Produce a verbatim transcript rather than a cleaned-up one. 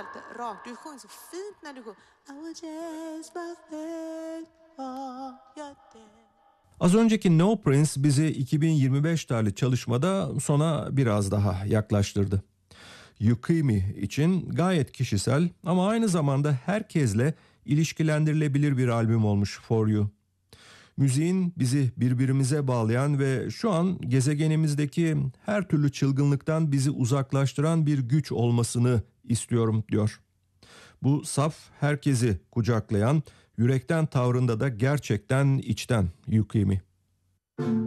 inte rakt. Du sjöng så fint när du sjöng. I will just perfect all your day. Az önceki No Prince bizi iki bin yirmi beş tarihli çalışmada sona biraz daha yaklaştırdı. Yukimi için gayet kişisel ama aynı zamanda herkesle ilişkilendirilebilir bir albüm olmuş For You. Müziğin bizi birbirimize bağlayan ve şu an gezegenimizdeki her türlü çılgınlıktan bizi uzaklaştıran bir güç olmasını istiyorum diyor. Bu saf, herkesi kucaklayan, yürekten tavrında da gerçekten içten Yukimi.